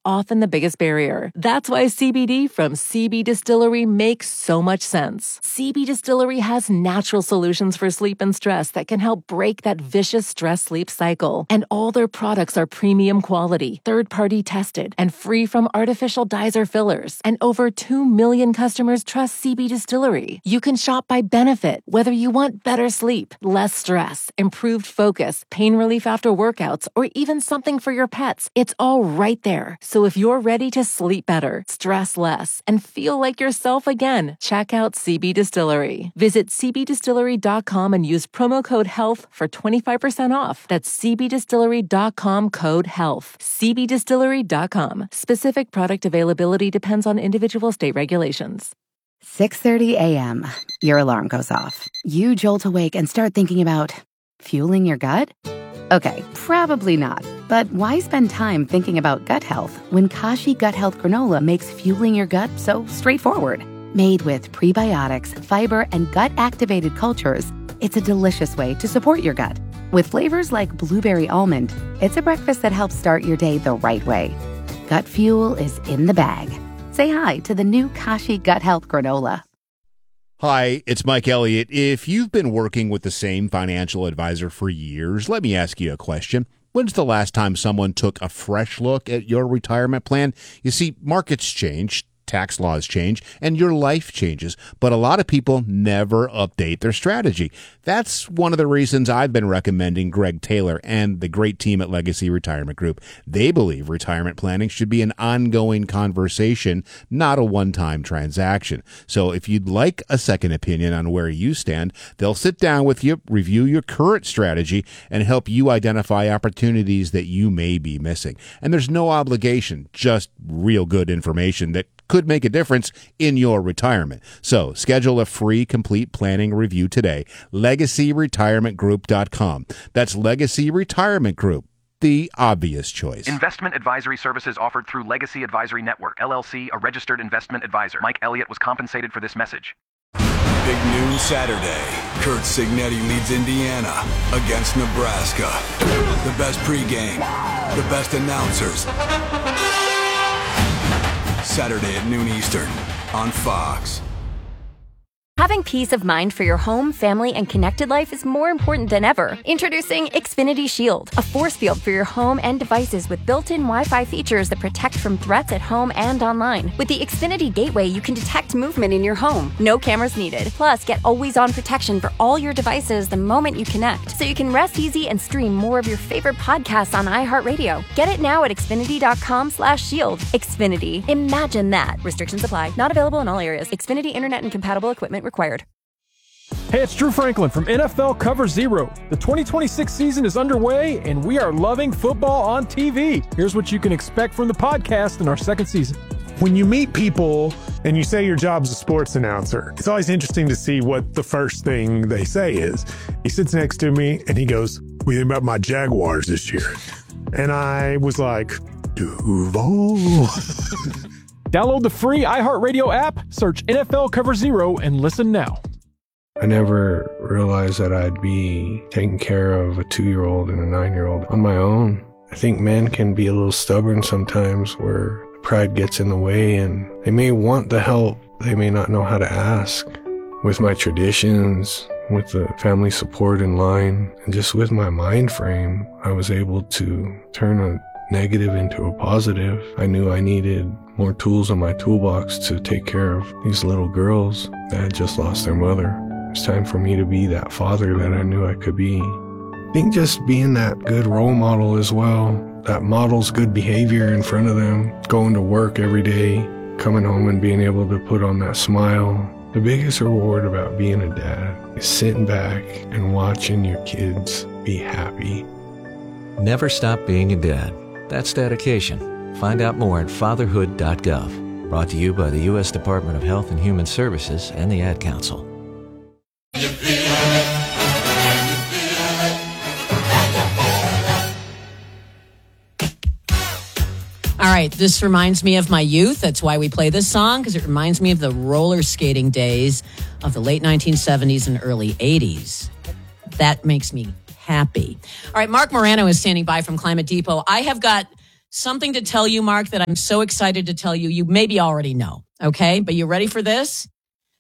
often the biggest barrier. That's why CBD from CB Distillery makes so much sense. CB Distillery has natural solutions for sleep and stress that can help break that vicious stress-sleep cycle. And all their products are premium quality, third-party tested, and free from artificial dyes or fillers. And over 2 million customers trust CB Distillery. You can shop by benefit, whether you want better sleep, less stress, improved focus, pain relief after workouts, or even something for your pets. It's all right there. So if you're ready to sleep better, stress less, and feel like yourself again, check out CB Distillery. Visit cbdistillery.com and use promo code HEALTH for 25% off. That's cbdistillery.com code HEALTH. cbdistillery.com. Specific product availability depends on individual state regulations. 6:30 a.m. Your alarm goes off. You jolt awake and start thinking about fueling your gut? Okay, probably not. But why spend time thinking about gut health when Kashi Gut Health Granola makes fueling your gut so straightforward? Made with prebiotics, fiber, and gut-activated cultures, it's a delicious way to support your gut. With flavors like blueberry almond, it's a breakfast that helps start your day the right way. Gut fuel is in the bag. Say hi to the new Kashi Gut Health Granola. Hi, it's Mike Elliott. If you've been working with the same financial advisor for years, let me ask you a question. When's the last time someone took a fresh look at your retirement plan? You see, markets change, tax laws change, and your life changes, but a lot of people never update their strategy. That's one of the reasons I've been recommending Greg Taylor and the great team at Legacy Retirement Group. They believe retirement planning should be an ongoing conversation, not a one-time transaction. So if you'd like a second opinion on where you stand, they'll sit down with you, review your current strategy, and help you identify opportunities that you may be missing. And there's no obligation, just real good information that could make a difference in your retirement. So schedule a free complete planning review today. LegacyRetirementGroup.com. That's Legacy Retirement Group, the obvious choice. Investment advisory services offered through Legacy Advisory Network, LLC, a registered investment advisor. Mike Elliott was compensated for this message. Big noon Saturday. Kurt Signetti leads Indiana against Nebraska. The best pregame, the best announcers. Saturday at noon Eastern on Fox. Having peace of mind for your home, family, and connected life is more important than ever. Introducing Xfinity Shield, a force field for your home and devices with built-in Wi-Fi features that protect from threats at home and online. With the Xfinity Gateway, you can detect movement in your home. No cameras needed. Plus, get always-on protection for all your devices the moment you connect, so you can rest easy and stream more of your favorite podcasts on iHeartRadio. Get it now at Xfinity.com/shield. Xfinity. Imagine that. Restrictions apply. Not available in all areas. Xfinity Internet and compatible equipment required. Hey, it's Drew Franklin from NFL Cover Zero. The 2026 season is underway, and we are loving football on TV. Here's what you can expect from the podcast in our second season. When you meet people and you say your job's a sports announcer, it's always interesting to see what the first thing they say is. He sits next to me and he goes, "What do you think about my Jaguars this year?" And I was like, Duval. Download the free iHeartRadio app, search NFL Cover Zero, and listen now. I never realized that I'd be taking care of a 2-year-old and a 9-year-old on my own. I think men can be a little stubborn sometimes where pride gets in the way and they may want the help, they may not know how to ask. With my traditions, with the family support in line, and just with my mind frame, I was able to turn a negative into a positive. I knew I needed more tools in my toolbox to take care of these little girls that had just lost their mother. It's time for me to be that father that I knew I could be. I think just being that good role model as well, that models good behavior in front of them, going to work every day, coming home and being able to put on that smile. The biggest reward about being a dad is sitting back and watching your kids be happy. Never stop being a dad. That's dedication. Find out more at fatherhood.gov. Brought to you by the U.S. Department of Health and Human Services and the Ad Council. All right, this reminds me of my youth. That's why we play this song, because it reminds me of the roller skating days of the late 1970s and early 80s. That makes me happy. All right, Mark Morano is standing by from Climate Depot. I have got something to tell you, Mark, that I'm so excited to tell you. You maybe already know, okay? But you ready for this?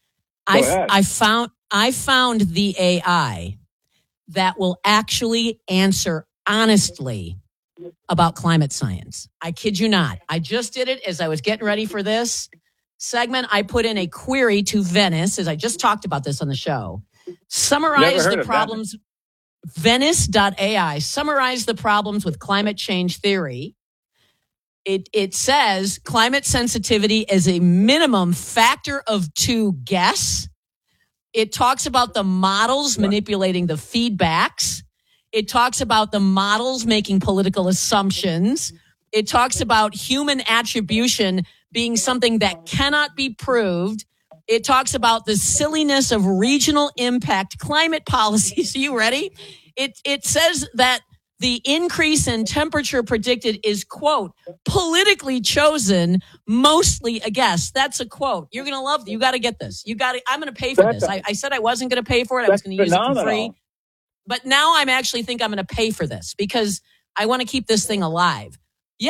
I found the AI that will actually answer honestly about climate science. I kid you not. I just did it as I was getting ready for this segment. I put in a query to Venice, as I just talked about this on the show. Summarize the problems. Venice.ai. Summarize the problems with climate change theory. It says climate sensitivity is a minimum factor of 2 guess. It talks about the models manipulating the feedbacks. It talks about the models making political assumptions. It talks about human attribution being something that cannot be proved. It talks about the silliness of regional impact climate policies. Are you ready? It says that the increase in temperature predicted is, quote, politically chosen, mostly a guess. That's a quote. You're going to love it. You got to get this. I'm going to pay for this. I said I wasn't going to pay for it. I was going to use it for free. But now I'm actually think I'm going to pay for this because I want to keep this thing alive. Yeah.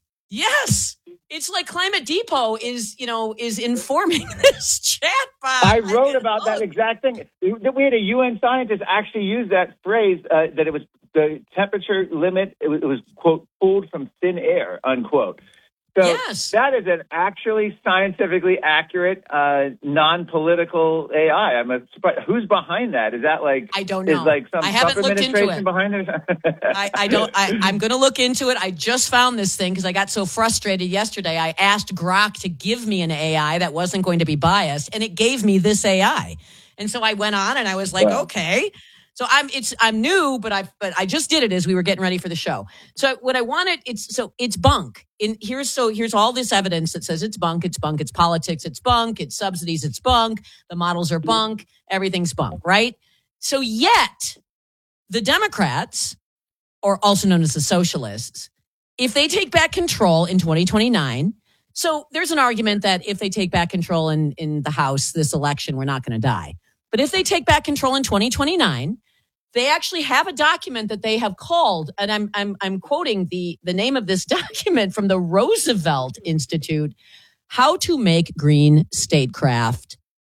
Yes. It's like Climate Depot is informing this chatbot. I wrote about that exact thing. We had a UN scientist actually use that phrase that it was the temperature limit. It was quote, pulled from thin air, unquote. So that is an actually scientifically accurate, non-political AI. I'm surprised. Who's behind that? Is that like I don't know. Is like some I haven't Trump looked into it. Behind it? I don't. I'm going to look into it. I just found this thing because I got so frustrated yesterday. I asked Grok to give me an AI that wasn't going to be biased, and it gave me this AI. And so I went on and I was like, okay. So I'm new, but I just did it as we were getting ready for the show. So what I wanted, it's bunk. Here's all this evidence that says it's bunk, it's politics, it's bunk, it's subsidies, it's bunk, the models are bunk, everything's bunk, right? So yet the Democrats, or also known as the socialists, if they take back control in 2029, so there's an argument that if they take back control in the House this election, we're not going to die. But if they take back control in 2029, they actually have a document that they have called, and I'm quoting the name of this document from the Roosevelt Institute, How to Make Green Statecraft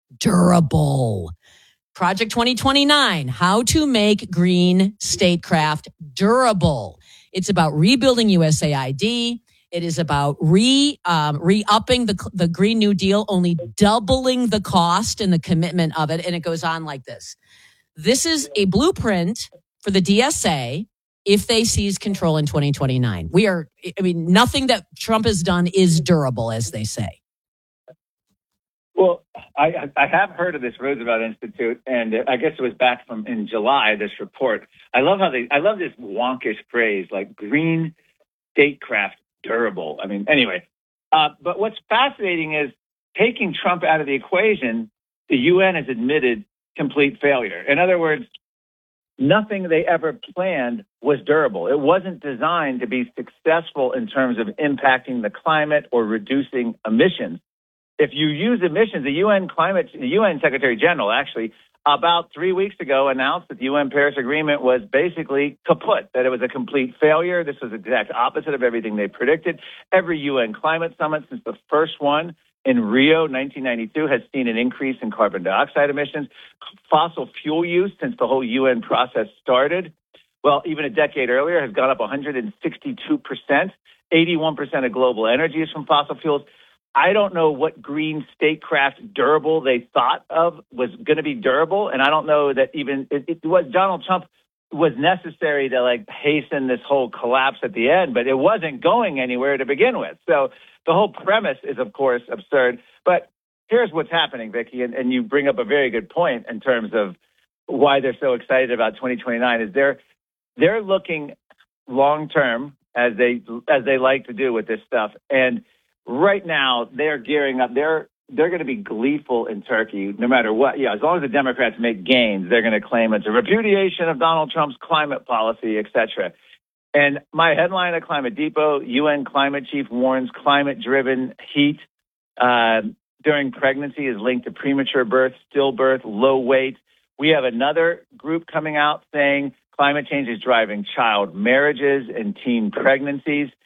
Durable. Project 2029, How to Make Green Statecraft Durable. It's about rebuilding USAID. It is about re-upping the Green New Deal, only doubling the cost and the commitment of it. And it goes on like this. This is a blueprint for the DSA if they seize control in 2029. Nothing that Trump has done is durable, as they say. Well, I have heard of this Roosevelt Institute, and I guess it was back from in July, this report. I love this wonkish phrase like green statecraft durable. But what's fascinating is taking Trump out of the equation, the UN has admitted complete failure. In other words, nothing they ever planned was durable. It wasn't designed to be successful in terms of impacting the climate or reducing emissions. If you use emissions, the UN Secretary General actually about 3 weeks ago announced that the UN Paris Agreement was basically kaput, that it was a complete failure. This was the exact opposite of everything they predicted. Every UN climate summit since the first one in Rio, 1992, has seen an increase in carbon dioxide emissions. Fossil fuel use since the whole UN process started, well, even a decade earlier, has gone up 162%. 81% of global energy is from fossil fuels. I don't know what green statecraft durable they thought of was going to be durable, and I don't know that even what Donald Trump was necessary to hasten this whole collapse at the end, but it wasn't going anywhere to begin with. So the whole premise is, of course, absurd. But here's what's happening, Vicki, and you bring up a very good point in terms of why they're so excited about 2029. Is they're looking long term as they like to do with this stuff, and right now they're gearing up. They're going to be gleeful in Turkey, no matter what. Yeah, as long as the Democrats make gains, they're going to claim it's a repudiation of Donald Trump's climate policy, etc. And my headline at Climate Depot, UN climate chief warns climate-driven heat during pregnancy is linked to premature birth, stillbirth, low weight. We have another group coming out saying climate change is driving child marriages and teen pregnancies.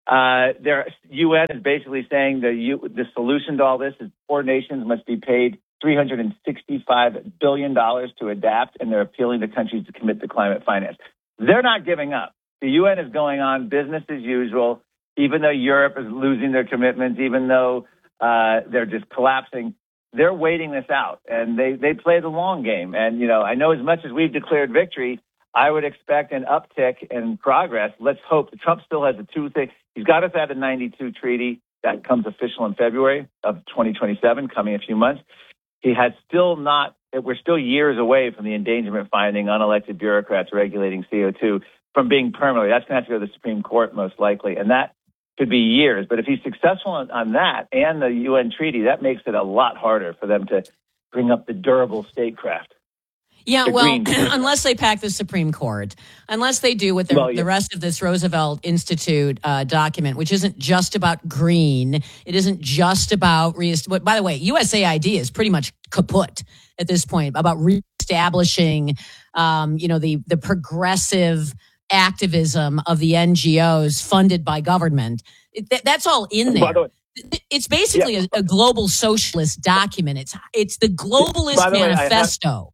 Their UN is basically saying the solution to all this is poor nations must be paid $365 billion to adapt, and they're appealing to countries to commit to climate finance. They're not giving up. The UN is going on business as usual, even though Europe is losing their commitments, even though they're just collapsing. They're waiting this out, and they play the long game. And, I know as much as we've declared victory, I would expect an uptick in progress. Let's hope. Trump still has a two-thing. He's got us at a 92 treaty that comes official in February of 2027, coming in a few months. He has still not, we're still years away from the endangerment finding unelected bureaucrats regulating CO2 from being permanently. That's going to have to go to the Supreme Court most likely, and that could be years. But if he's successful on that and the UN treaty, that makes it a lot harder for them to bring up the durable statecraft. Yeah, well, unless they pack the Supreme Court, unless they do what the rest of this Roosevelt Institute document, which isn't just about green. It isn't just about by the way, USAID is pretty much kaput at this point about reestablishing, the progressive activism of the NGOs funded by government. That's all in there. By the way, it's basically a global socialist document. It's the globalist manifesto.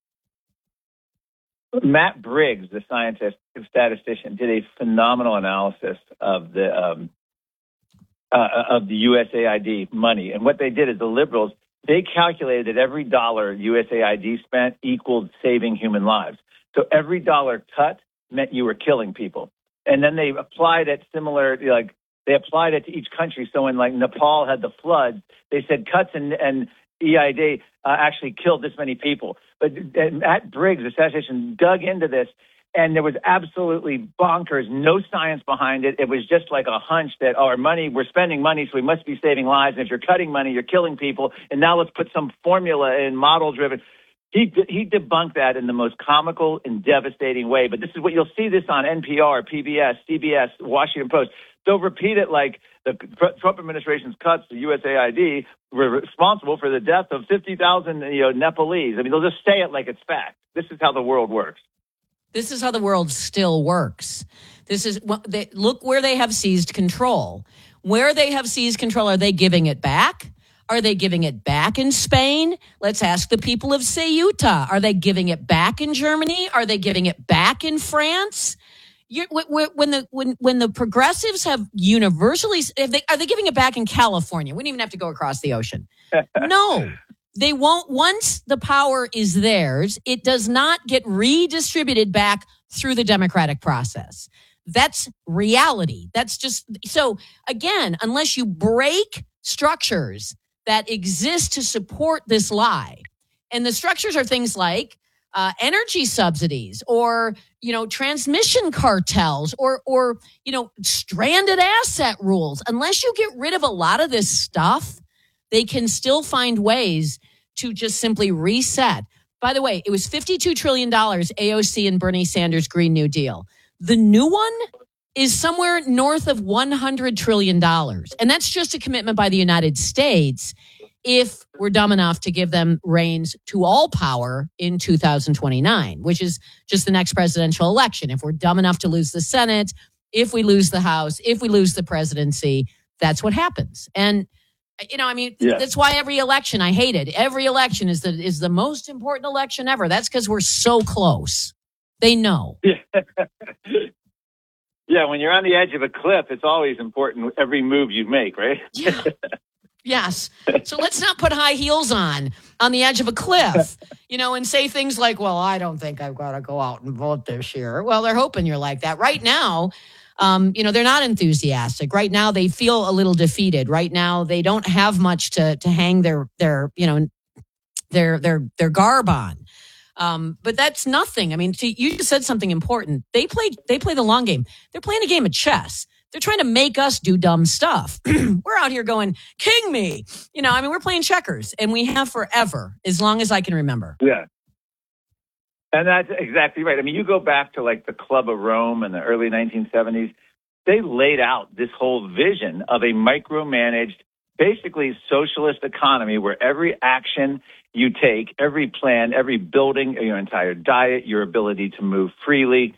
Matt Briggs, the statistician, did a phenomenal analysis of the USAID money. And what they did is the liberals, they calculated that every dollar USAID spent equaled saving human lives. So every dollar cut meant you were killing people. And then they applied it they applied it to each country. So when Nepal had the floods, they said cuts and EID actually killed this many people. But Matt Briggs, the statistician, dug into this, and there was absolutely bonkers, no science behind it. It was just like a hunch that we're spending money, so we must be saving lives. And if you're cutting money, you're killing people. And now let's put some formula in, model-driven. He debunked that in the most comical and devastating way. But this is what you'll see this on NPR, PBS, CBS, Washington Post. They'll repeat it like the Trump administration's cuts to USAID were responsible for the death of 50,000 Nepalese. I mean, they'll just say it like it's fact. This is how the world works. This is how the world still works. Look where they have seized control. Where they have seized control, are they giving it back? Are they giving it back in Spain? Let's ask the people of Ceuta. Are they giving it back in Germany? Are they giving it back in France? When the progressives have universally, are they giving it back in California? We don't even have to go across the ocean. No, they won't. Once the power is theirs, it does not get redistributed back through the democratic process. That's reality. That's just, so again, unless you break structures that exist to support this lie, and the structures are things like energy subsidies or, transmission cartels or, stranded asset rules. Unless you get rid of a lot of this stuff, they can still find ways to just simply reset. By the way, it was $52 trillion AOC and Bernie Sanders' Green New Deal. The new one is somewhere north of $100 trillion. And that's just a commitment by the United States if we're dumb enough to give them reins to all power in 2029, which is just the next presidential election. If we're dumb enough to lose the Senate, if we lose the House, if we lose the presidency, that's what happens. And, that's why every election, I hate it. Every election is the most important election ever. That's because we're so close. They know. Yeah, when you're on the edge of a cliff, it's always important every move you make, right? Yeah. Yes. So let's not put high heels on the edge of a cliff, and say things like, well, I don't think I've got to go out and vote this year. Well, they're hoping you're like that. Right now, they're not enthusiastic. Right now, they feel a little defeated. Right now, they don't have much to hang their garb on. But that's nothing. I mean, you just said something important. They play the long game. They're playing a game of chess. They're trying to make us do dumb stuff. We're out here going, king me. We're playing checkers, and we have forever, as long as I can remember. Yeah. And that's exactly right. I mean, you go back to the Club of Rome in the early 1970s. They laid out this whole vision of a micromanaged, basically socialist economy where every action you take, every plan, every building, your entire diet, your ability to move freely,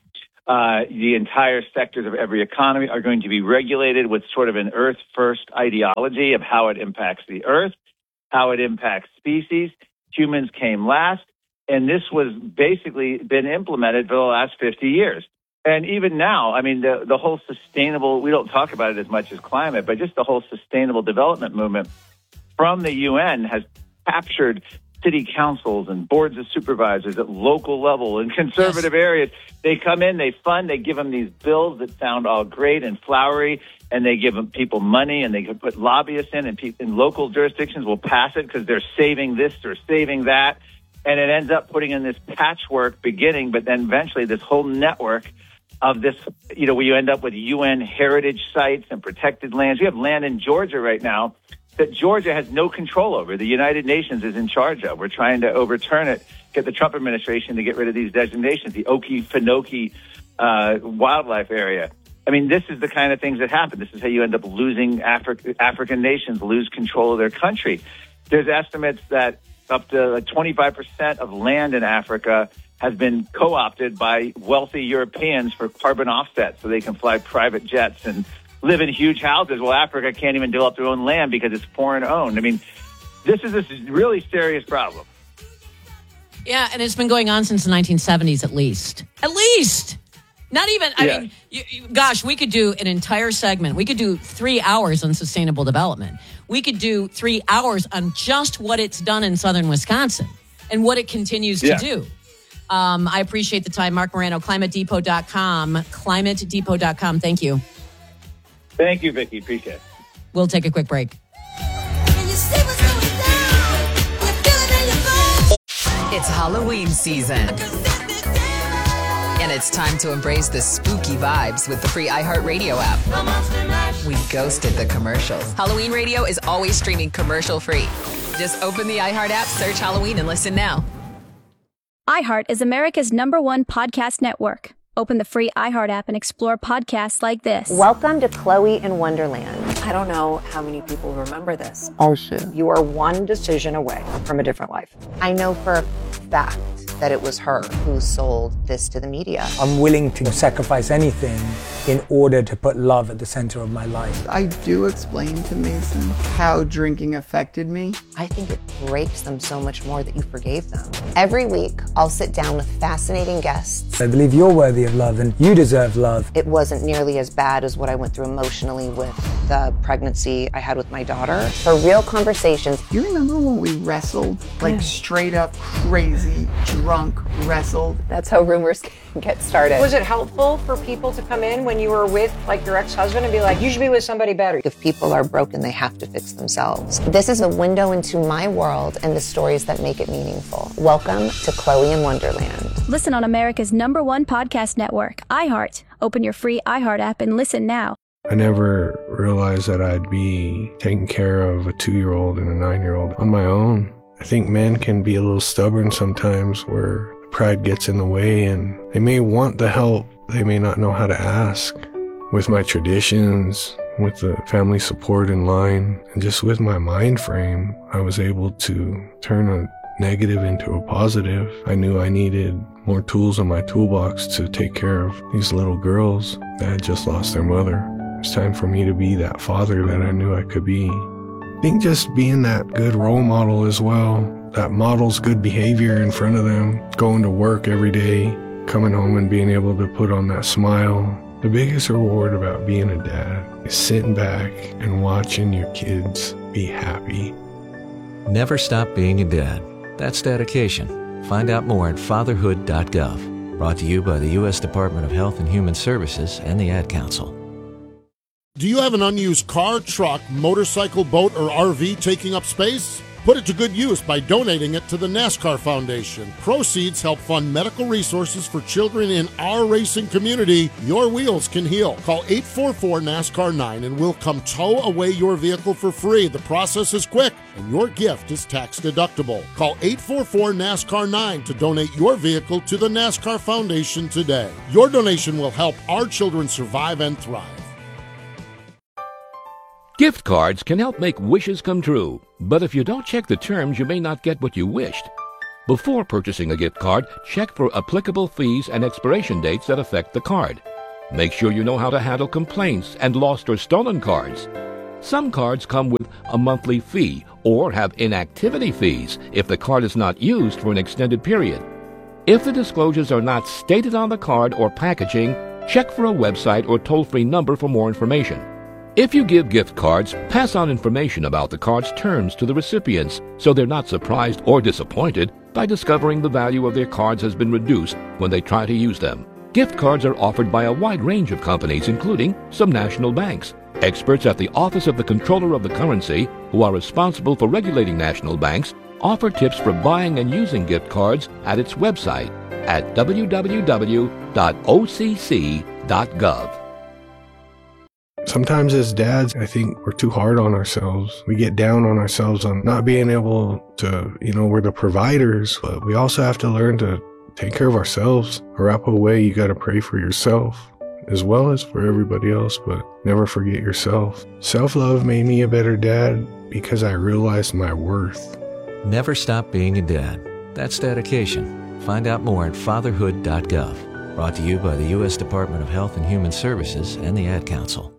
The entire sectors of every economy are going to be regulated with sort of an Earth-first ideology of how it impacts the Earth, how it impacts species. Humans came last, and this was basically been implemented for the last 50 years. And even now, I mean, the whole sustainable, we don't talk about it as much as climate, but just the whole sustainable development movement from the UN has captured city councils and boards of supervisors at local level in conservative areas. They come in, they fund, they give them these bills that sound all great and flowery, and they give them people money, and they can put lobbyists in, and in local jurisdictions will pass it because they're saving this or saving that. And it ends up putting in this patchwork beginning, but then eventually this whole network of this, where you end up with UN heritage sites and protected lands. We have land in Georgia right now that Georgia has no control over. The United Nations is in charge of. We're trying to overturn it, get the Trump administration to get rid of these designations, the Okefenokee wildlife area. I mean, this is the kind of things that happen. This is how you end up losing African nations, lose control of their country. There's estimates that up to 25% of land in Africa has been co-opted by wealthy Europeans for carbon offsets so they can fly private jets and live in huge houses. Well, Africa can't even develop their own land because it's foreign owned. I mean, this is a really serious problem. Yeah, and it's been going on since the 1970s at least. At least! Not even, I mean, gosh, we could do an entire segment. We could do 3 hours on sustainable development. We could do 3 hours on just what it's done in southern Wisconsin and what it continues to do. I appreciate the time. Mark Morano, ClimateDepot.com. ClimateDepot.com. Thank you. Thank you, Vicki. Appreciate it. We'll take a quick break. It's Halloween season. And it's time to embrace the spooky vibes with the free iHeartRadio app. We ghosted the commercials. Halloween Radio is always streaming commercial-free. Just open the iHeart app, search Halloween, and listen now. iHeart is America's #1 podcast network. Open the free iHeart app and explore podcasts like this. Welcome to Chloe in Wonderland. I don't know how many people remember this. Oh, shit. You are one decision away from a different life. I know for a fact that it was her who sold this to the media. I'm willing to sacrifice anything in order to put love at the center of my life. I do explain to Mason how drinking affected me. I think it breaks them so much more that you forgave them. Every week, I'll sit down with fascinating guests. I believe you're worthy of love and you deserve love. It wasn't nearly as bad as what I went through emotionally with the pregnancy I had with my daughter. For real conversations. You remember when we wrestled? Like straight up crazy, drunk wrestled? That's how rumors get started. Was it helpful for people to come in when you were with like your ex-husband and be like, you should be with somebody better? If people are broken, they have to fix themselves. This is a window into my world and the stories that make it meaningful. Welcome to Chloe in Wonderland. Listen on America's #1 podcast network, iHeart. Open your free iHeart app and listen now. I never realized that I'd be taking care of a 2-year-old and a 9-year-old on my own. I think men can be a little stubborn sometimes where pride gets in the way and they may want the help, they may not know how to ask. With my traditions, with the family support in line, and just with my mind frame, I was able to turn a negative into a positive. I knew I needed more tools in my toolbox to take care of these little girls that had just lost their mother. It's time for me to be that father that I knew I could be. I think just being that good role model as well, that models good behavior in front of them, going to work every day, coming home and being able to put on that smile. The biggest reward about being a dad is sitting back and watching your kids be happy. Never stop being a dad. That's dedication. Find out more at fatherhood.gov. Brought to you by the U.S. Department of Health and Human Services and the Ad Council. Do you have an unused car, truck, motorcycle, boat, or RV taking up space? Put it to good use by donating it to the NASCAR Foundation. Proceeds help fund medical resources for children in our racing community. Your wheels can heal. Call 844-NASCAR-9 and we'll come tow away your vehicle for free. The process is quick and your gift is tax deductible. Call 844-NASCAR-9 to donate your vehicle to the NASCAR Foundation today. Your donation will help our children survive and thrive. Gift cards can help make wishes come true, but if you don't check the terms, you may not get what you wished. Before purchasing a gift card, check for applicable fees and expiration dates that affect the card. Make sure you know how to handle complaints and lost or stolen cards. Some cards come with a monthly fee or have inactivity fees if the card is not used for an extended period. If the disclosures are not stated on the card or packaging, check for a website or toll-free number for more information. If you give gift cards, pass on information about the card's terms to the recipients so they're not surprised or disappointed by discovering the value of their cards has been reduced when they try to use them. Gift cards are offered by a wide range of companies, including some national banks. Experts at the Office of the Comptroller of the Currency, who are responsible for regulating national banks, offer tips for buying and using gift cards at its website at www.occ.gov. Sometimes as dads, I think we're too hard on ourselves. We get down on ourselves on not being able to, we're the providers, but we also have to learn to take care of ourselves. Arapaho way, you got to pray for yourself as well as for everybody else, but never forget yourself. Self-love made me a better dad because I realized my worth. Never stop being a dad. That's dedication. Find out more at fatherhood.gov. Brought to you by the U.S. Department of Health and Human Services and the Ad Council.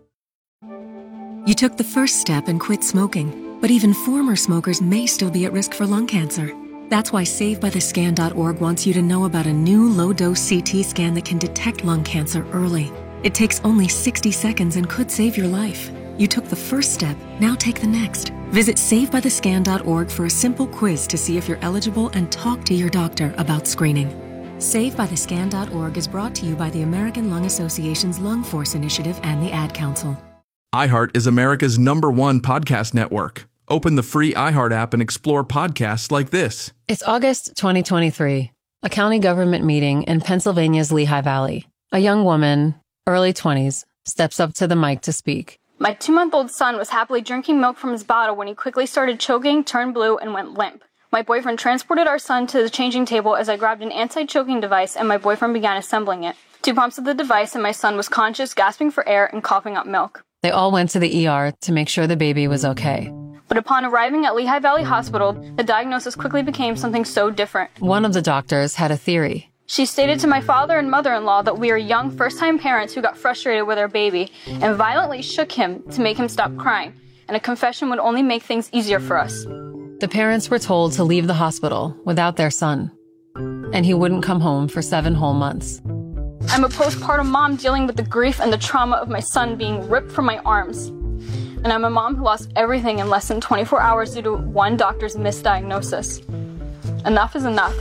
You took the first step and quit smoking, but even former smokers may still be at risk for lung cancer. That's why SaveByTheScan.org wants you to know about a new low-dose CT scan that can detect lung cancer early. It takes only 60 seconds and could save your life. You took the first step, now take the next. Visit SaveByTheScan.org for a simple quiz to see if you're eligible and talk to your doctor about screening. SaveByTheScan.org is brought to you by the American Lung Association's Lung Force Initiative and the Ad Council. iHeart is America's #1 podcast network. Open the free iHeart app and explore podcasts like this. It's August 2023, a county government meeting in Pennsylvania's Lehigh Valley. A young woman, early 20s, steps up to the mic to speak. My 2-month-old son was happily drinking milk from his bottle when he quickly started choking, turned blue, and went limp. My boyfriend transported our son to the changing table as I grabbed an anti-choking device and my boyfriend began assembling it. 2 pumps of the device and my son was conscious, gasping for air, and coughing up milk. They all went to the ER to make sure the baby was okay. But upon arriving at Lehigh Valley Hospital, the diagnosis quickly became something so different. One of the doctors had a theory. She stated to my father and mother-in-law that we are young first-time parents who got frustrated with our baby and violently shook him to make him stop crying, and a confession would only make things easier for us. The parents were told to leave the hospital without their son, and he wouldn't come home for 7 whole months. I'm a postpartum mom dealing with the grief and the trauma of my son being ripped from my arms. And I'm a mom who lost everything in less than 24 hours due to one doctor's misdiagnosis. Enough is enough.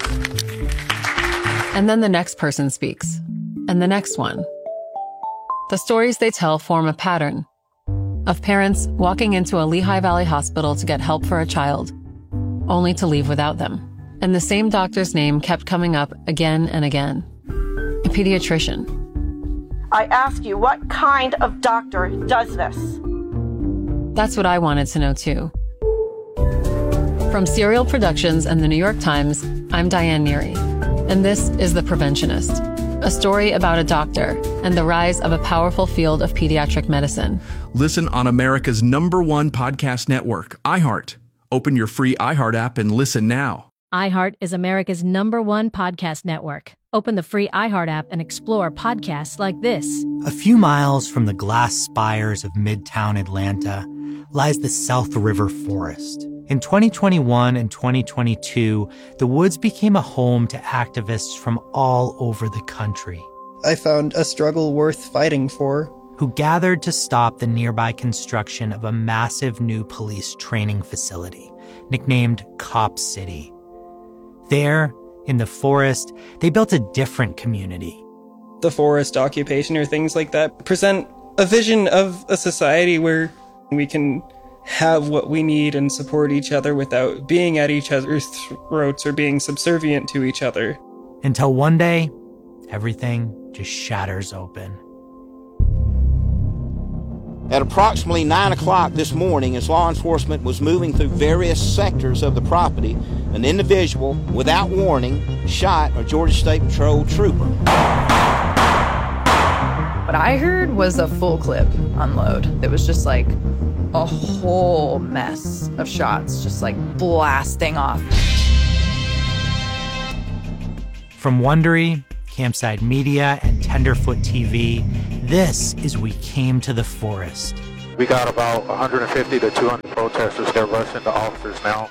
And then the next person speaks, and the next one. The stories they tell form a pattern of parents walking into a Lehigh Valley hospital to get help for a child, only to leave without them. And the same doctor's name kept coming up again and again. A pediatrician. I ask you, what kind of doctor does this? That's what I wanted to know too. From Serial Productions and the New York Times, I'm Diane Neary, and this is The Preventionist, a story about a doctor and the rise of a powerful field of pediatric medicine. Listen on America's #1 podcast network, iHeart. Open your free iHeart app and listen now. iHeart is America's #1 podcast network. Open the free iHeart app and explore podcasts like this. A few miles from the glass spires of Midtown Atlanta lies the South River Forest. In 2021 and 2022, the woods became a home to activists from all over the country. I found a struggle worth fighting for. Who gathered to stop the nearby construction of a massive new police training facility, nicknamed Cop City. There, in the forest, they built a different community. The forest occupation or things like that present a vision of a society where we can have what we need and support each other without being at each other's throats or being subservient to each other. Until one day, everything just shatters open. At approximately 9 o'clock this morning, as law enforcement was moving through various sectors of the property, an individual, without warning, shot a Georgia State Patrol trooper. What I heard was a full clip unload. It was just like a whole mess of shots, just like blasting off. From Wondery, Campside Media, and Tenderfoot TV, this is We Came to the Forest. We got about 150 to 200 protesters. They're rushing the officers now.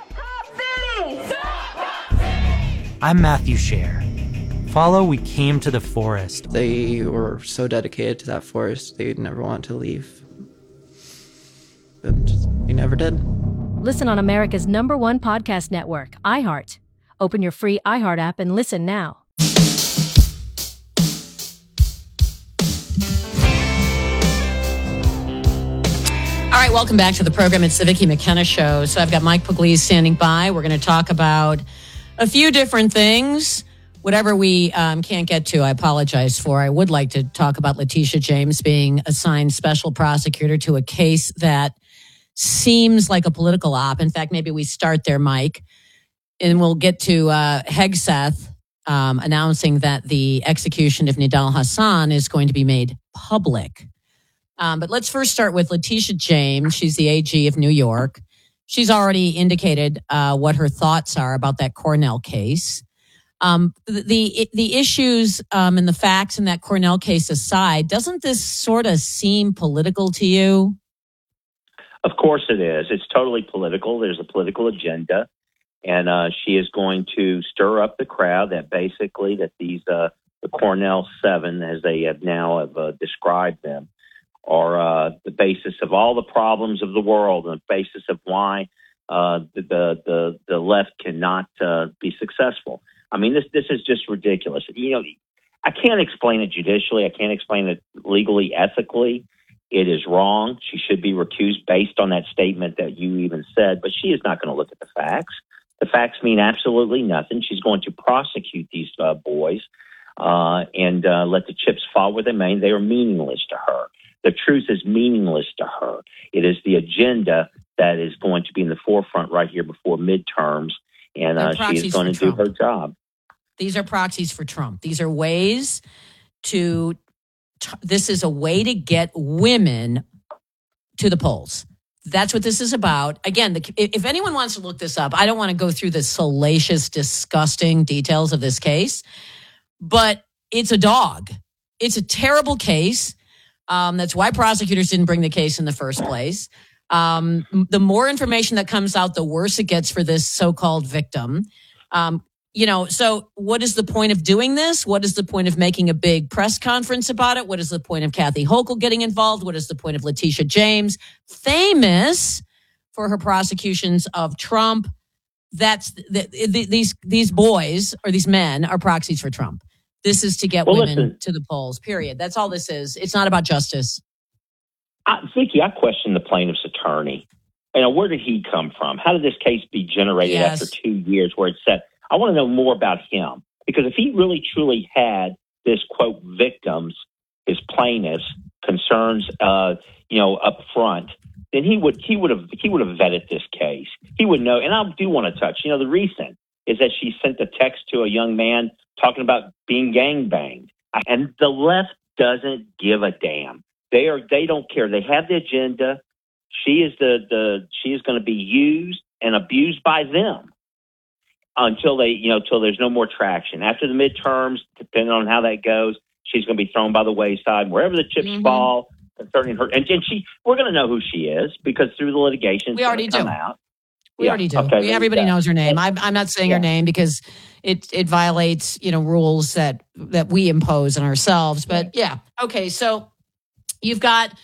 I'm Matthew Scher. Follow We Came to the Forest. They were so dedicated to that forest, they'd never want to leave. And they never did. Listen on America's #1 podcast network, iHeart. Open your free iHeart app and listen now. All right, welcome back to the program. It's the Vicki McKenna Show. So I've got Mike Pugliese standing by. We're going to talk about a few different things. Whatever we can't get to, I apologize for. I would like to talk about Letitia James being assigned special prosecutor to a case that seems like a political op. In fact, maybe we start there, Mike, and we'll get to Hegseth announcing that the execution of Nidal Hasan is going to be made public. But let's first start with Letitia James. She's the AG of New York. She's already indicated what her thoughts are about that Cornell case. The issues and the facts in that Cornell case aside, doesn't this sort of seem political to you? Of course it is. It's totally political. There's a political agenda, and she is going to stir up the crowd that basically that these the Cornell 7, as they have now described them, are the basis of all the problems of the world and the basis of why the left cannot be successful. I mean, this is just ridiculous. You know, I can't explain it judicially. I can't explain it legally, ethically. It is wrong. She should be recused based on that statement that you even said, but she is not going to look at the facts. The facts mean absolutely nothing. She's going to prosecute these boys and let the chips fall where they may. They are meaningless to her. The truth is meaningless to her. It is the agenda that is going to be in the forefront right here before midterms, and she is going to do her job. These are proxies for Trump. These are ways to, this is a way to get women to the polls. That's what this is about. Again, if anyone wants to look this up, I don't want to go through the salacious, disgusting details of this case, but it's a dog. It's a terrible case. That's why prosecutors didn't bring the case in the first place. The more information that comes out, the worse it gets for this so-called victim. So what is the point of doing this? What is the point of making a big press conference about it? What is the point of Kathy Hochul getting involved? What is the point of Letitia James, famous for her prosecutions of Trump? That's these boys or these men are proxies for Trump. This is to get women to the polls, period. That's all this is. It's not about justice. Vicki, I question the plaintiff's attorney. Where did he come from? How did this case be generated after 2 years where it's set? I want to know more about him, because if he really truly had this, quote, victims, his plaintiffs concerns, up front, then he would have vetted this case. He would know. And I do want to touch, the recent is that she sent a text to a young man talking about being gangbanged, and the left doesn't give a damn. They don't care. They have the agenda. She is she is going to be used and abused by them until there's no more traction. After the midterms, depending on how that goes, she's going to be thrown by the wayside wherever the chips fall concerning her. And we're going to know who she is because through the litigation, we already do. Out. We already do. Okay, everybody knows her name. I'm not saying her name because it violates rules that we impose on ourselves. But yeah, okay. So you've got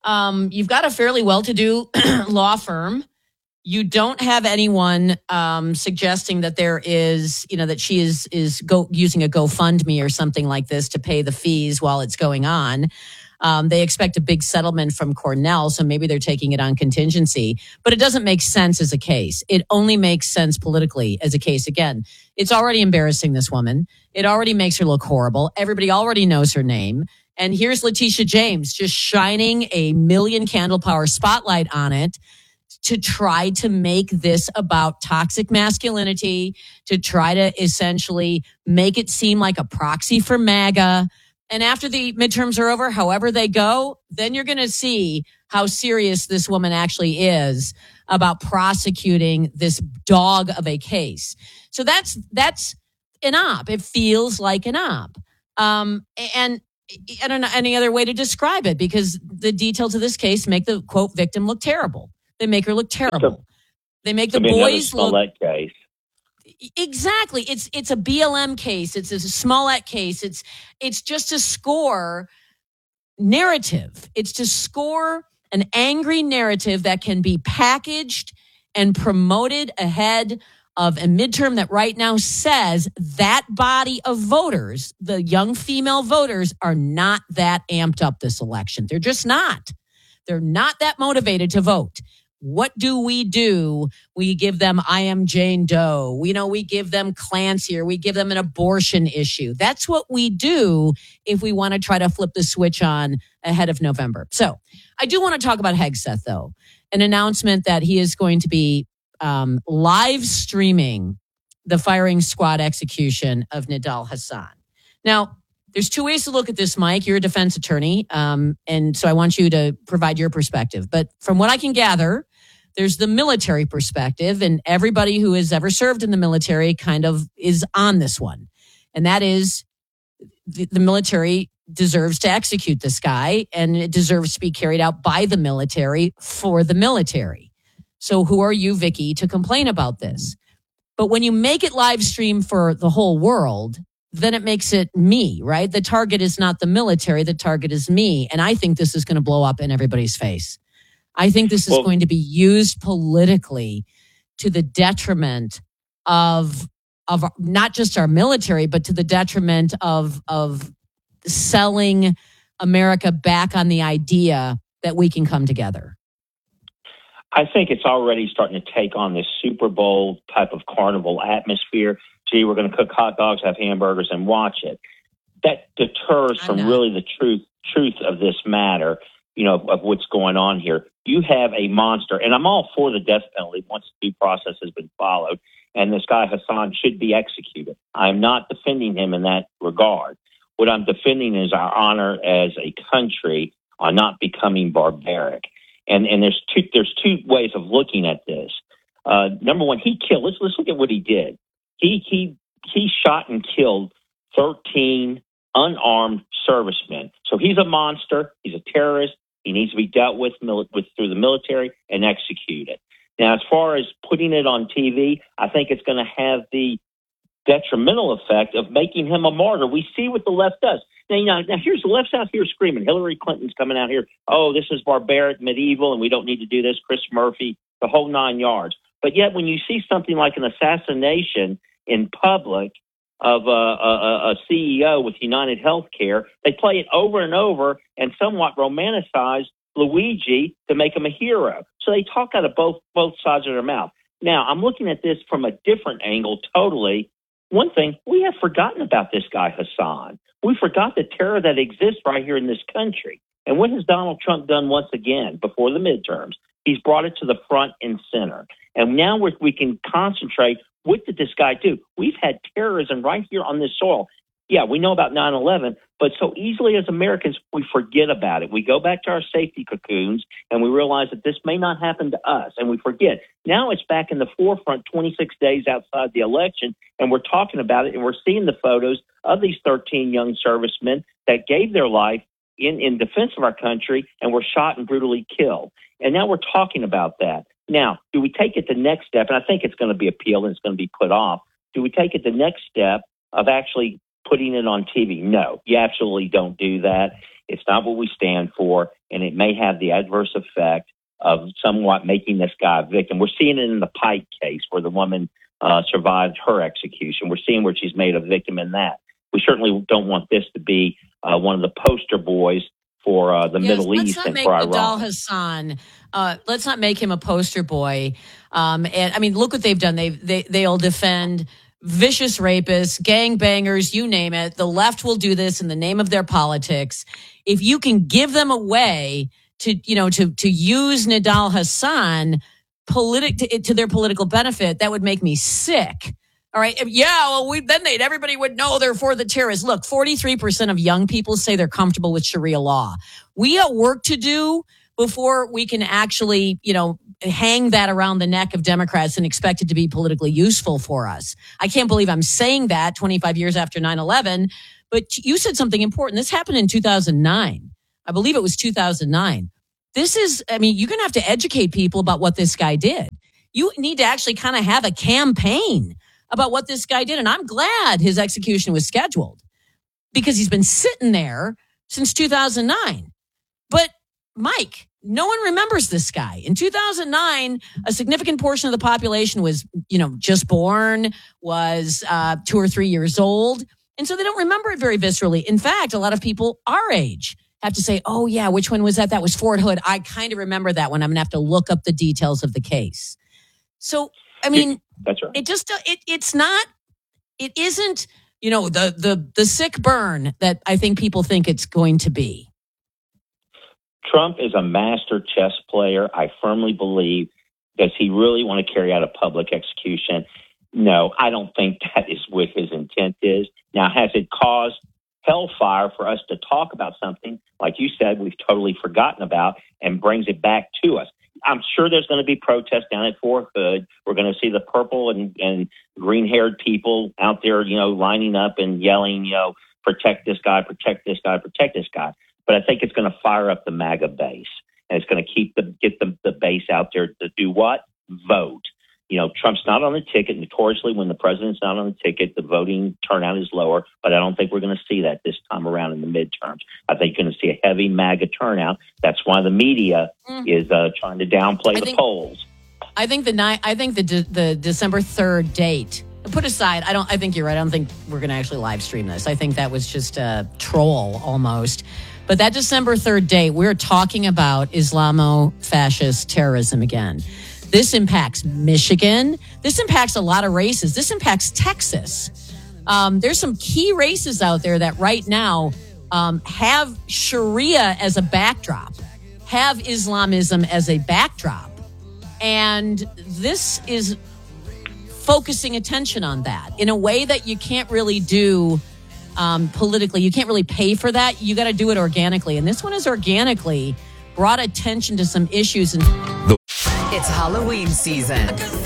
a fairly well-to-do law firm. You don't have anyone suggesting that there is, that she is using a GoFundMe or something like this to pay the fees while it's going on. They expect a big settlement from Cornell, so maybe they're taking it on contingency. But it doesn't make sense as a case. It only makes sense politically as a case. Again, it's already embarrassing, this woman. It already makes her look horrible. Everybody already knows her name. And here's Letitia James just shining a million candle power spotlight on it to try to make this about toxic masculinity, to try to essentially make it seem like a proxy for MAGA. And after the midterms are over, however they go, then you're going to see how serious this woman actually is about prosecuting this dog of a case. So that's an op. It feels like an op. And I don't know any other way to describe it, because the details of this case make the, quote, victim look terrible. They make her look terrible. They make the boys look... case. Exactly. It's a BLM case. It's a Smollett case. It's just to score narrative. It's to score an angry narrative that can be packaged and promoted ahead of a midterm that right now says that body of voters, the young female voters, are not that amped up this election. They're just not. They're not that motivated to vote. What do? We give them I Am Jane Doe. We give them Clancy, or we give them an abortion issue. That's what we do if we want to try to flip the switch on ahead of November. So I do want to talk about Hegseth, though. An announcement that he is going to be live streaming the firing squad execution of Nidal Hasan. Now, there's two ways to look at this, Mike. You're a defense attorney, and so I want you to provide your perspective. But from what I can gather, there's the military perspective, and everybody who has ever served in the military kind of is on this one. And that is the military deserves to execute this guy, and it deserves to be carried out by the military for the military. So who are you, Vicky, to complain about this? But when you make it live stream for the whole world, then it makes it me, right? The target is not the military. The target is me. And I think this is going to blow up in everybody's face. I think this is going to be used politically to the detriment of not just our military, but to the detriment of selling America back on the idea that we can come together. I think it's already starting to take on this Super Bowl type of carnival atmosphere. Gee, we're going to cook hot dogs, have hamburgers, and watch it. That deters from really the truth of this matter, of what's going on here. You have a monster, and I'm all for the death penalty once due process has been followed, and this guy Hasan should be executed. I'm not defending him in that regard. What I'm defending is our honor as a country on not becoming barbaric. And there's two ways of looking at this. Number one, he killed. Let's look at what he did. He shot and killed 13 unarmed servicemen. So he's a monster. He's a terrorist. He needs to be dealt with through the military and executed. Now, as far as putting it on TV, I think it's going to have the detrimental effect of making him a martyr. We see what the left does. Now here's the left's out here screaming. Hillary Clinton's coming out here. Oh, this is barbaric, medieval, and we don't need to do this. Chris Murphy, the whole 9 yards. But yet when you see something like an assassination in public of a CEO with United Healthcare, they play it over and over and somewhat romanticize Luigi to make him a hero. So they talk out of both sides of their mouth. Now, I'm looking at this from a different angle totally. One thing, we have forgotten about this guy, Hasan. We forgot the terror that exists right here in this country. And what has Donald Trump done once again before the midterms? He's brought it to the front and center. And now we can concentrate. What did this guy do? We've had terrorism right here on this soil. Yeah, we know about 9/11, but so easily as Americans, we forget about it. We go back to our safety cocoons and we realize that this may not happen to us, and we forget. Now it's back in the forefront 26 days outside the election, and we're talking about it, and we're seeing the photos of these 13 young servicemen that gave their life in defense of our country and were shot and brutally killed. And now we're talking about that. Now, do we take it the next step? And I think it's going to be appealed and it's going to be put off. Do we take it the next step of actually putting it on TV? No, you absolutely don't do that. It's not what we stand for, and it may have the adverse effect of somewhat making this guy a victim. We're seeing it in the Pike case where the woman survived her execution. We're seeing where she's made a victim in that. We certainly don't want this to be one of the poster boys for the Middle East and for Iran. Hasan, let's not make him a poster boy. And I mean, look what they've done. They'll defend vicious rapists, gangbangers, you name it. The left will do this in the name of their politics. If you can give them a way to use Nidal Hasan to their political benefit, that would make me sick. All right. Yeah. Well, everybody would know they're for the terrorists. Look, 43% of young people say they're comfortable with Sharia law. We have work to do, before we can actually, hang that around the neck of Democrats and expect it to be politically useful for us. I can't believe I'm saying that 25 years after 9/11, but you said something important. This happened in 2009. I believe it was 2009. You're going to have to educate people about what this guy did. You need to actually kind of have a campaign about what this guy did. And I'm glad his execution was scheduled because he's been sitting there since 2009. But Mike, no one remembers this guy. In 2009, a significant portion of the population was, just born, was 2 or 3 years old. And so they don't remember it very viscerally. In fact, a lot of people our age have to say, oh, yeah, which one was that? That was Fort Hood. I kind of remember that one. I'm going to have to look up the details of the case. So, that's right. It isn't, the sick burn that I think people think it's going to be. Trump is a master chess player. I firmly believe. Does he really want to carry out a public execution? No, I don't think that is what his intent is. Now, has it caused hellfire for us to talk about something, like you said, we've totally forgotten about and brings it back to us? I'm sure there's going to be protests down at Fort Hood. We're going to see the purple and green-haired people out there, lining up and yelling, protect this guy, protect this guy, protect this guy. But I think it's going to fire up the MAGA base, and it's going to get the base out there to do what? Vote. Trump's not on the ticket. Notoriously, when the president's not on the ticket, the voting turnout is lower. But I don't think we're going to see that this time around in the midterms. I think you're going to see a heavy MAGA turnout. That's why the media is trying to downplay the polls. I think the December 3rd date. Put aside, I think you're right. I don't think we're going to actually live stream this. I think that was just a troll almost. But that December 3rd date, we're talking about Islamo-fascist terrorism again. This impacts Michigan. This impacts a lot of races. This impacts Texas. There's some key races out there that right now have Sharia as a backdrop, have Islamism as a backdrop. And this is focusing attention on that in a way that you can't really do politically. You can't really pay for that. You got to do it organically. And this one is organically brought attention to some issues. It's Halloween season.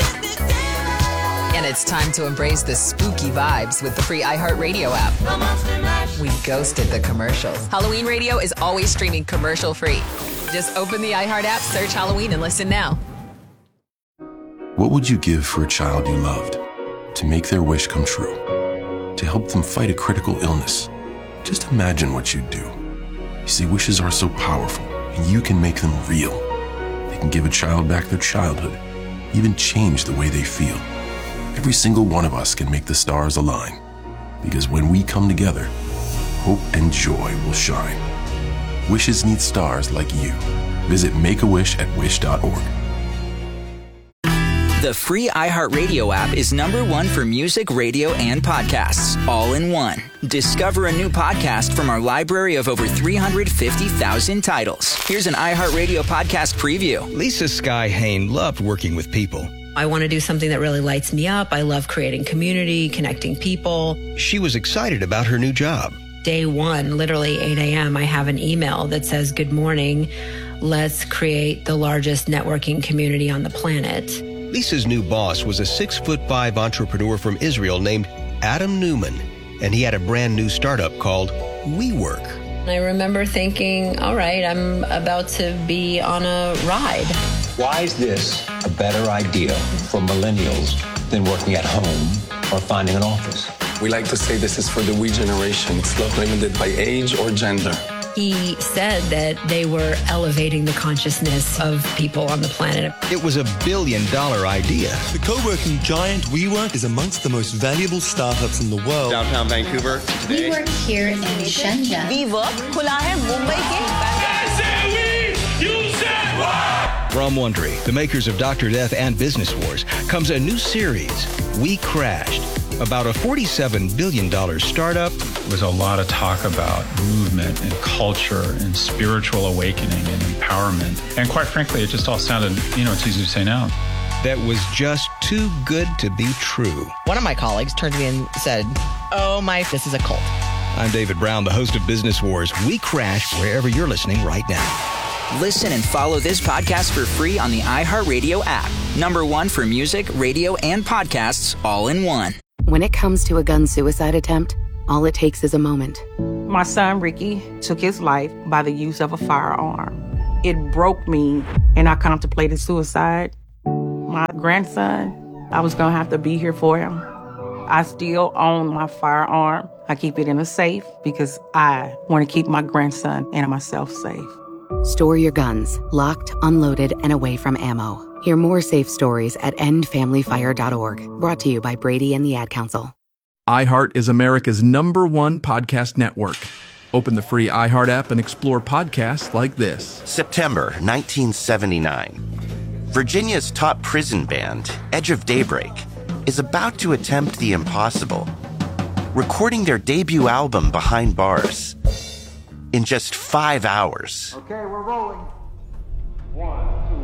And it's time to embrace the spooky vibes with the free iHeartRadio app. We ghosted the commercials. Halloween Radio is always streaming commercial free. Just open the iHeart app, search Halloween, and listen now. What would you give for a child you loved? To make their wish come true? To help them fight a critical illness? Just imagine what you'd do. You see, wishes are so powerful, and you can make them real. They can give a child back their childhood, even change the way they feel. Every single one of us can make the stars align, because when we come together, hope and joy will shine. Wishes need stars like you. Visit Make-A-Wish at wish.org. The free iHeartRadio app is #1 for music, radio, and podcasts, all in one. Discover a new podcast from our library of over 350,000 titles. Here's an iHeartRadio podcast preview. Lisa Skye Hain loved working with people. I want to do something that really lights me up. I love creating community, connecting people. She was excited about her new job. Day one, literally 8 a.m., I have an email that says, "Good morning. Let's create the largest networking community on the planet." Lisa's new boss was a 6'5" entrepreneur from Israel named Adam Newman, and he had a brand new startup called WeWork. I remember thinking, all right, I'm about to be on a ride. Why is this a better idea for millennials than working at home or finding an office? We like to say this is for the we generation. It's not limited by age or gender. He said that they were elevating the consciousness of people on the planet. It was $1 billion idea. The co-working giant WeWork is amongst the most valuable startups in the world. Downtown Vancouver. We work here in Shenzhen. WeWork खुला है मुंबई के. From Wondery, the makers of Dr. Death and Business Wars, comes a new series, We Crashed, about a $47 billion startup. There was a lot of talk about movement and culture and spiritual awakening and empowerment. And quite frankly, it just all sounded, it's easy to say now. That was just too good to be true. One of my colleagues turned to me and said, this is a cult. I'm David Brown, the host of Business Wars. We Crash wherever you're listening right now. Listen and follow this podcast for free on the iHeartRadio app. #1 for music, radio, and podcasts all in one. When it comes to a gun suicide attempt, all it takes is a moment. My son, Ricky, took his life by the use of a firearm. It broke me, and I contemplated suicide. My grandson, I was going to have to be here for him. I still own my firearm. I keep it in a safe because I want to keep my grandson and myself safe. Store your guns, locked, unloaded, and away from ammo. Hear more safe stories at endfamilyfire.org. Brought to you by Brady and the Ad Council. iHeart is America's #1 podcast network. Open the free iHeart app and explore podcasts like this. September 1979. Virginia's top prison band, Edge of Daybreak, is about to attempt the impossible, recording their debut album Behind Bars in just 5 hours. Okay, we're rolling. 1,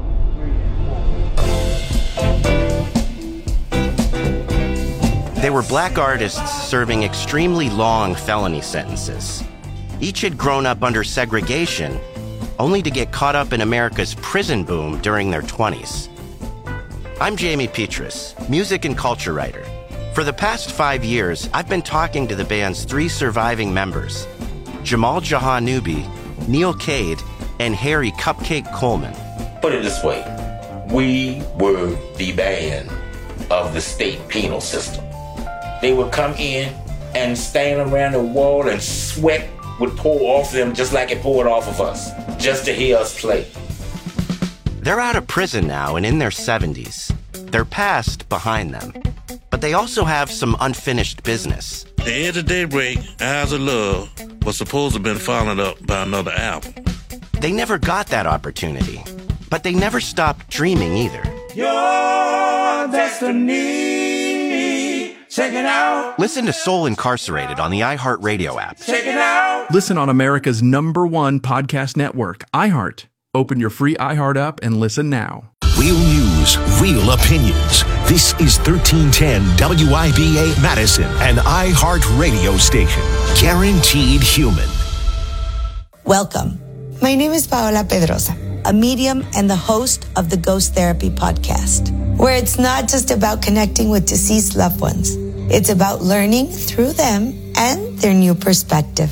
2, 3, 4. They were black artists serving extremely long felony sentences. Each had grown up under segregation, only to get caught up in America's prison boom during their 20s. I'm Jamie Petrus, music and culture writer. For the past 5 years, I've been talking to the band's 3 surviving members, Jamal Jahanubi, Neil Cade, and Harry Cupcake Coleman. Put it this way, we were the band of the state penal system. They would come in and stand around the wall and sweat would pour off them just like it poured off of us, just to hear us play. They're out of prison now and in their 70s. Their past behind them. But they also have some unfinished business. The Edge of Daybreak, Eyes of Love, was supposed to have been followed up by another album. They never got that opportunity, but they never stopped dreaming either. Your destiny, check it out. Listen to Soul Incarcerated on the iHeartRadio app. Check it out. Listen on America's #1 podcast network, iHeart. Open your free iHeart app and listen now. Real news, real opinions. This is 1310 WIBA Madison, an iHeart radio station. Guaranteed human. Welcome. My name is Paola Pedrosa, a medium and the host of the Ghost Therapy podcast, where it's not just about connecting with deceased loved ones. It's about learning through them and their new perspective.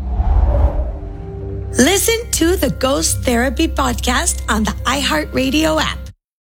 Listen to the Ghost Therapy podcast on the iHeartRadio app.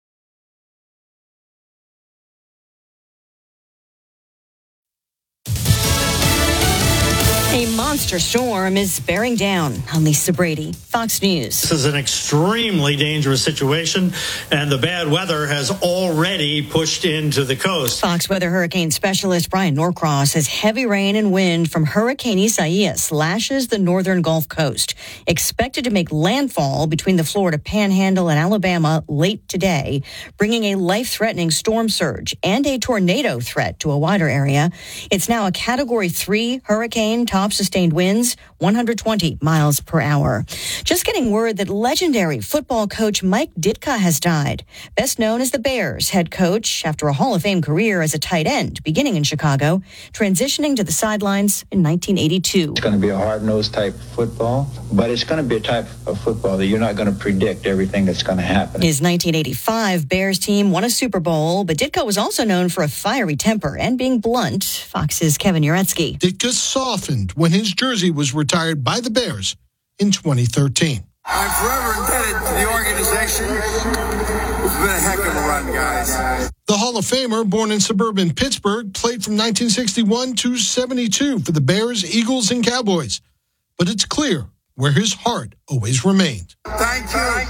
A monster storm is bearing down on Lisa Brady, Fox News. This is an extremely dangerous situation, and the bad weather has already pushed into the coast. Fox weather hurricane specialist Brian Norcross says heavy rain and wind from Hurricane Isaias lashes the northern Gulf Coast, expected to make landfall between the Florida Panhandle and Alabama late today, bringing a life-threatening storm surge and a tornado threat to a wider area. It's now a Category 3 hurricane, top sustained winds 120 miles per hour. Just getting word that legendary football coach Mike Ditka has died. Best known as the Bears head coach after a Hall of Fame career as a tight end, beginning in Chicago, transitioning to the sidelines in 1982. It's going to be a hard-nosed type of football, but it's going to be a type of football that you're not going to predict everything that's going to happen. His 1985 Bears team won a Super Bowl, but Ditka was also known for a fiery temper and being blunt. Fox's Kevin Uretsky. Ditka softened when his jersey was retired by the Bears in 2013. I'm forever indebted to the organization. It's been a heck of a run, guys. The Hall of Famer, born in suburban Pittsburgh, played from 1961 to 72 for the Bears, Eagles, and Cowboys. But it's clear where his heart always remained. Thank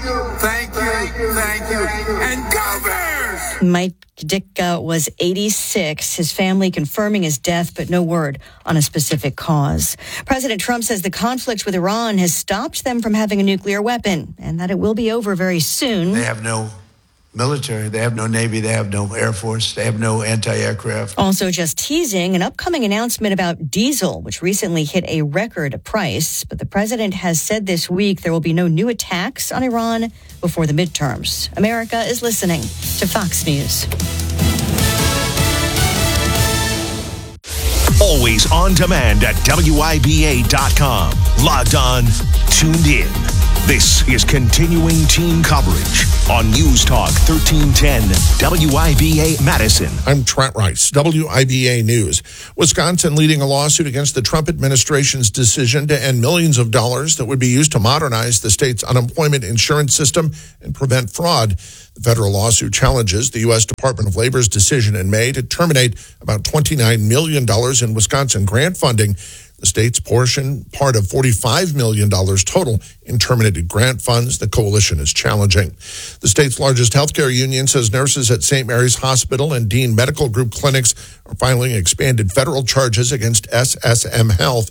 you, and go Bears! Mike Ditka was 86, his family confirming his death, but no word on a specific cause. President Trump says the conflict with Iran has stopped them from having a nuclear weapon and that it will be over very soon. They have no military, they have no Navy, they have no Air Force, they have no anti-aircraft. Also just teasing an upcoming announcement about diesel, which recently hit a record price. But the president has said this week there will be no new attacks on Iran before the midterms. America is listening to Fox News. Always on demand at WIBA.com. Logged on, tuned in. This is continuing team coverage on News Talk 1310 WIBA Madison. I'm Trent Rice, WIBA News. Wisconsin leading a lawsuit against the Trump administration's decision to end millions of dollars that would be used to modernize the state's unemployment insurance system and prevent fraud. The federal lawsuit challenges the U.S. Department of Labor's decision in May to terminate about $29 million in Wisconsin grant funding. The state's portion, part of $45 million total in terminated grant funds, the coalition is challenging. The state's largest healthcare union says nurses at St. Mary's Hospital and Dean Medical Group clinics are filing expanded federal charges against SSM Health.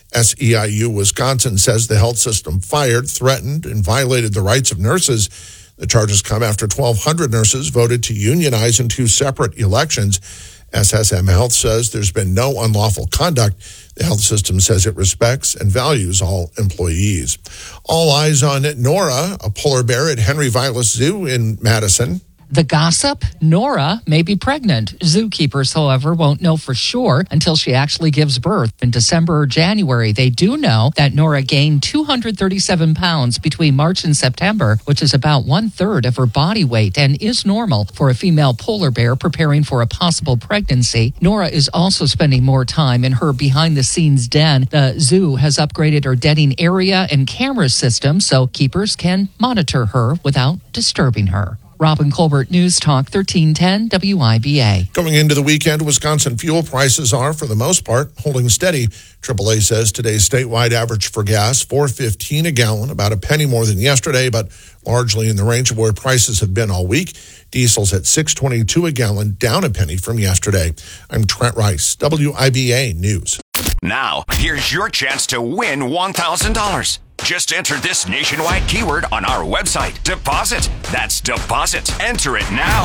SEIU Wisconsin says the health system fired, threatened, and violated the rights of nurses. The charges come after 1,200 nurses voted to unionize in 2 separate elections. SSM Health says there's been no unlawful conduct. The health system says it respects and values all employees. All eyes on Nora, a polar bear at Henry Vilas Zoo in Madison. The gossip? Nora may be pregnant. Zookeepers, however, won't know for sure until she actually gives birth in December or January. They do know that Nora gained 237 pounds between March and September, which is about 1/3 of her body weight and is normal for a female polar bear preparing for a possible pregnancy. Nora is also spending more time in her behind-the-scenes den. The zoo has upgraded her denning area and camera system so keepers can monitor her without disturbing her. Robin Colbert, News Talk 1310 WIBA. Going into the weekend, Wisconsin fuel prices are, for the most part, holding steady. AAA says today's statewide average for gas, $4.15 a gallon, about a penny more than yesterday, but largely in the range of where prices have been all week. Diesel's at $6.22 a gallon, down a penny from yesterday. I'm Trent Rice, WIBA News. Now, here's your chance to win $1,000. Just enter this nationwide keyword on our website. Deposit. That's deposit. Enter it now.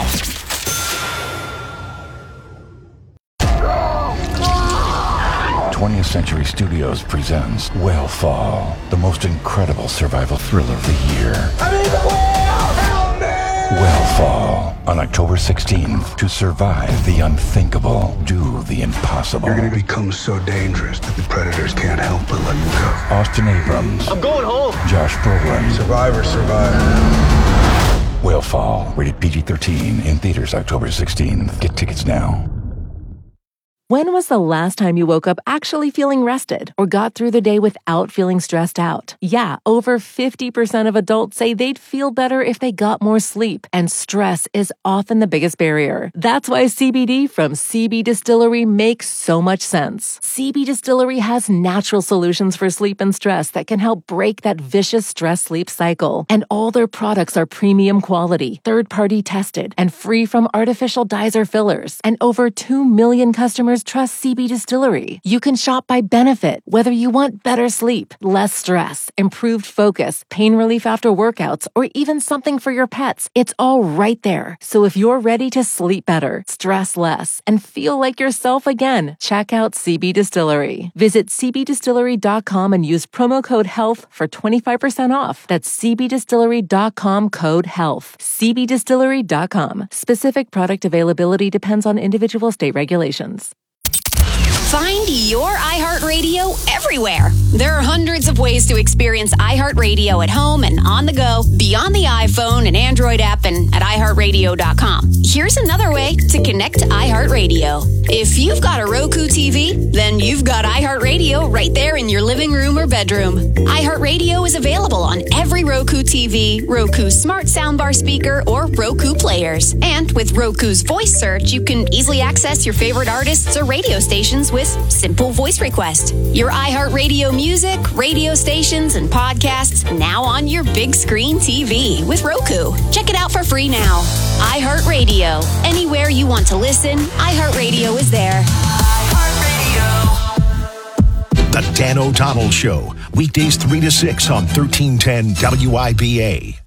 20th Century Studios presents Whale the most incredible survival thriller of the year. Whale on October 16th. To survive the unthinkable, do the impossible. You're going to become so dangerous that the predators can't help but let you go. Austin Abrams. I'm going home. Josh Brolin. Survivor. Whale, rated PG-13, in theaters October 16th. Get tickets now. When was the last time you woke up actually feeling rested or got through the day without feeling stressed out? Yeah, over 50% of adults say they'd feel better if they got more sleep, and stress is often the biggest barrier. That's why CBD from CB Distillery makes so much sense. CB Distillery has natural solutions for sleep and stress that can help break that vicious stress-sleep cycle. And all their products are premium quality, third-party tested, and free from artificial dyes or fillers. And over 2 million customers trust CB Distillery. You can shop by benefit, whether you want better sleep, less stress, improved focus, pain relief after workouts, or even something for your pets. It's all right there. So if you're ready to sleep better, stress less, and feel like yourself again, check out CB Distillery. Visit cbdistillery.com and use promo code HEALTH for 25% off. That's cbdistillery.com, code HEALTH. cbdistillery.com. Specific product availability depends on individual state regulations. Find your iHeartRadio everywhere. There are hundreds of ways to experience iHeartRadio at home and on the go, beyond the iPhone and Android app, and at iHeartRadio.com. Here's another way to connect to iHeartRadio. If you've got a Roku TV, then you've got iHeartRadio right there in your living room or bedroom. iHeartRadio is available on every Roku TV, Roku Smart Soundbar speaker, or Roku players. And with Roku's voice search, you can easily access your favorite artists or radio stations with simple voice request. Your iHeartRadio music, radio stations, and podcasts now on your big screen TV with Roku. Check it out for free now. iHeartRadio. Anywhere you want to listen, iHeartRadio is there. The Dan O'Donnell Show. Weekdays 3 to 6 on 1310 WIBA.